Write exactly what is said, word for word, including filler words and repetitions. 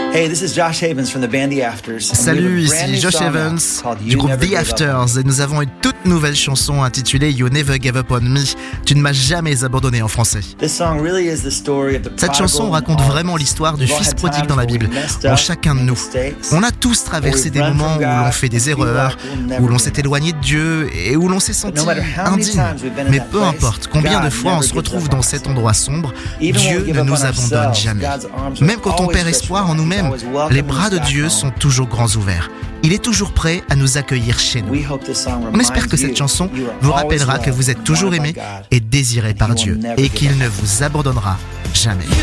Hey, this is Josh Havens from the band The Afters. Salut, ici Josh Evans du groupe The Afters et nous avons une toute nouvelle chanson intitulée You Never Gave Up On Me. Tu ne m'as jamais abandonné en français. Cette chanson raconte vraiment l'histoire du fils prodigue dans la Bible, en chacun de nous. On a tous traversé des moments où l'on fait des erreurs, où l'on s'est éloigné de Dieu et où l'on s'est senti indigne. Mais peu importe combien de fois on se retrouve dans cet endroit sombre, Dieu ne nous abandonne jamais. Même quand on perd espoir en nous-mêmes, les bras de Dieu sont toujours grands ouverts. Il est toujours prêt à nous accueillir chez nous. On espère que cette chanson vous rappellera que vous êtes toujours aimé et désiré par Dieu et qu'il ne vous abandonnera jamais.